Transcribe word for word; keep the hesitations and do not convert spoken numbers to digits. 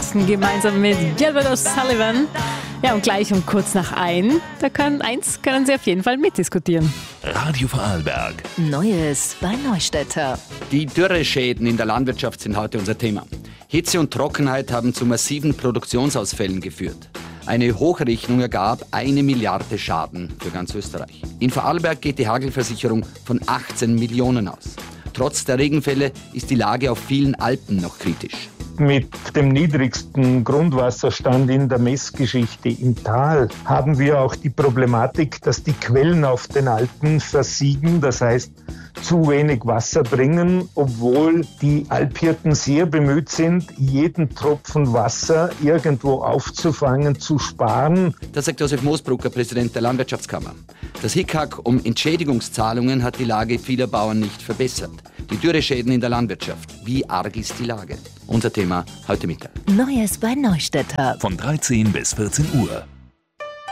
Osten gemeinsam mit Gilbert O'Sullivan. Ja, und gleich um kurz nach ein, da können, eins können Sie auf jeden Fall mitdiskutieren. Radio Vorarlberg. Neues bei Neustädter. Die Dürreschäden in der Landwirtschaft sind heute unser Thema. Hitze und Trockenheit haben zu massiven Produktionsausfällen geführt. Eine Hochrechnung ergab eine Milliarde Schaden für ganz Österreich. In Vorarlberg geht die Hagelversicherung von achtzehn Millionen aus. Trotz der Regenfälle ist die Lage auf vielen Alpen noch kritisch. Mit dem niedrigsten Grundwasserstand in der Messgeschichte im Tal haben wir auch die Problematik, dass die Quellen auf den Alpen versiegen, das heißt zu wenig Wasser bringen, obwohl die Alphirten sehr bemüht sind, jeden Tropfen Wasser irgendwo aufzufangen, zu sparen. Das sagt Josef Moosbrucker, Präsident der Landwirtschaftskammer. Das Hickhack um Entschädigungszahlungen hat die Lage vieler Bauern nicht verbessert. Die Dürreschäden in der Landwirtschaft. Wie arg ist die Lage? Unser Thema heute Mittag. Neues bei Neustädter. Von dreizehn bis vierzehn Uhr.